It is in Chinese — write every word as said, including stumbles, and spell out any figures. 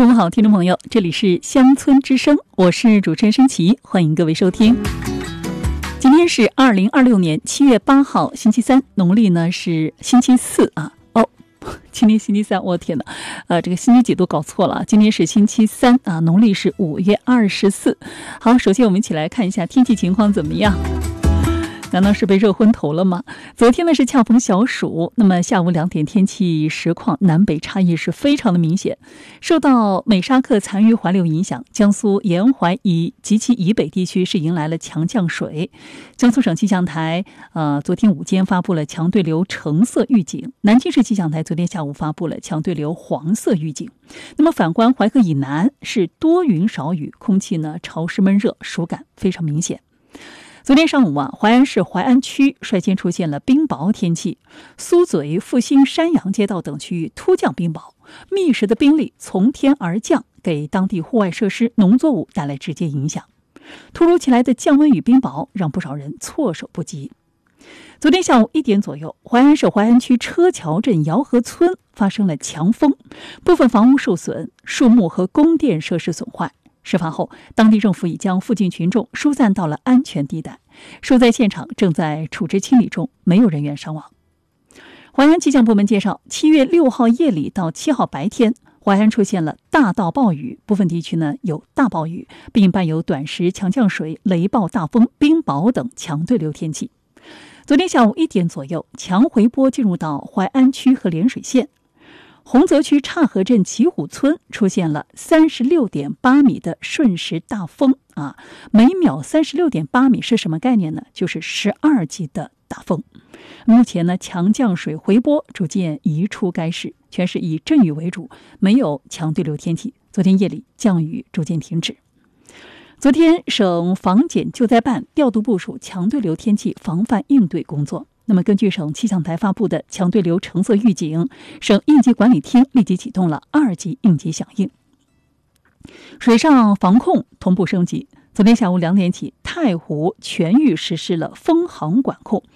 中午好，听众朋友，这里是乡村之声，我是主持人申琪，欢迎各位收听。今天是二零二六年七月八号，星期三，农历呢是星期四啊。哦，今天星期三，我天哪，呃，这个星期几都搞错了。今天是星期三啊，农历是五月二十四。好，首先我们一起来看一下天气情况怎么样。难道是被热昏头了吗？昨天呢是恰逢小暑，那么下午两点天气实况南北差异是非常的明显。受到美沙克残余环流影响，江苏沿淮以及其以北地区是迎来了强降水。江苏省气象台呃昨天午间发布了强对流橙色预警，南京市气象台昨天下午发布了强对流黄色预警。那么反观淮河以南是多云少雨，空气呢潮湿闷热，暑感非常明显。昨天上午啊，淮安市淮安区率先出现了冰雹天气，苏嘴、复兴、山阳街道等区域突降冰雹，密实的冰粒从天而降，给当地户外设施、农作物带来直接影响。突如其来的降温与冰雹让不少人措手不及。昨天下午一点左右，淮安市淮安区车桥镇姚河村发生了强风，部分房屋受损，树木和供电设施损坏。事发后，当地政府已将附近群众疏散到了安全地带，受灾现场正在处置清理中，没有人员伤亡。淮安气象部门介绍，七月六号夜里到七号白天，淮安出现了大到暴雨，部分地区呢有大暴雨，并伴有短时强降水、雷暴大风、冰雹等强对流天气。昨天下午一点左右，强回波进入到淮安区和涟水县。洪泽区岔河镇奇虎村出现了三十六点八米的瞬时大风啊，每秒三十六点八米是什么概念呢？就是十二级的大风。目前呢，强降水回波逐渐移出该市，全市以阵雨为主，没有强对流天气。昨天夜里降雨逐渐停止。昨天省防检救灾办调度部署强对流天气防范应对工作。那么根据省气象台发布的强对流橙色预警，省应急管理厅立即启动了二级应急响应。水上防控同步升级，昨天下午两点起，太湖全域实施了风航管控，